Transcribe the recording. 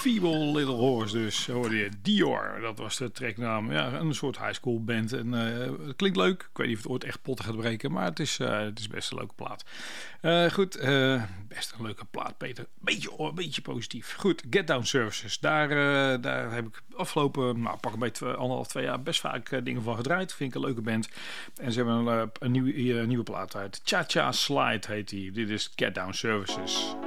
Feeble Little Horse dus, hoorde je. Dior, dat was de tracknaam. Ja, een soort high school band. En het klinkt leuk. Ik weet niet of het ooit echt potten gaat breken, maar het is best een leuke plaat. Goed, best een leuke plaat, Peter. Beetje positief. Goed, Get Down Services. Daar heb ik afgelopen, pak een beetje 1,5-2 jaar best vaak dingen van gedraaid. Vind ik een leuke band. En ze hebben een nieuwe plaat uit. Cha Cha Slide heet die. Dit is Get Down Services.